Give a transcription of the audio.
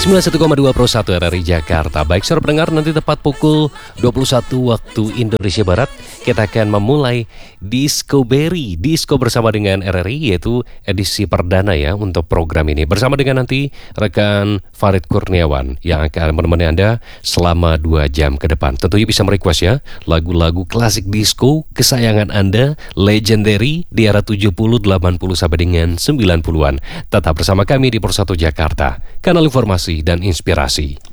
91,2 Pro 1 RRI Jakarta. Baik, saudara pendengar, nanti tepat pukul 21 waktu Indonesia Barat kita akan memulai Disco Berry, Disco bersama dengan RRI, yaitu edisi perdana ya untuk program ini. Bersama dengan nanti rekan Farid Kurniawan yang akan menemani Anda selama 2 jam ke depan. Tentunya bisa merequest ya lagu-lagu klasik disco kesayangan Anda, legendary di era 70, 80 sampai dengan 90-an. Tetap bersama kami di Pro 1 Jakarta, kanal informasi dan inspirasi.